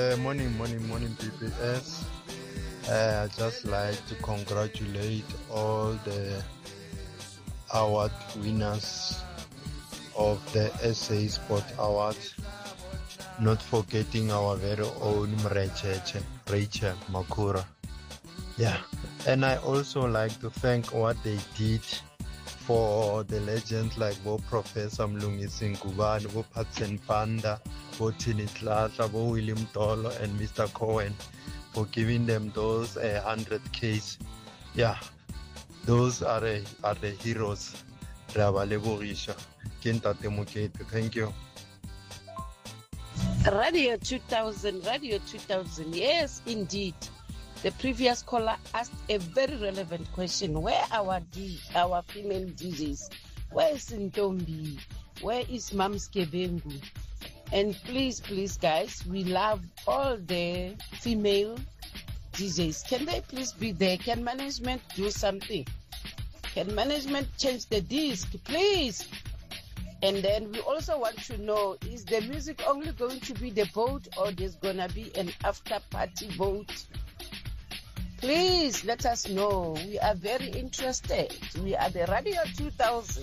Morning, PPS. I just like to congratulate all the award winners of the SA Sport Awards, not forgetting our very own Rachel Makura. Yeah, and I also like to thank what they did for the legends like Bo Professor Mlungisi Ngubane, Bo Patsen Panda, Bo Tini Tlatla, Bo William Dolo, and Mr. Cohen for giving them those 100Ks. Yeah, those are the heroes. Thank you. Radio 2000, yes, indeed. The previous caller asked a very relevant question. Where are our female DJs? Where is Ntombi? Where is Mams Kebengu? And please, guys, we love all the female DJs. Can they please be there? Can management do something? Can management change the disc, please? And then we also want to know, is the music only going to be the vote, or there's going to be an after-party vote? Please let us know. We are very interested. We are the Radio 2000.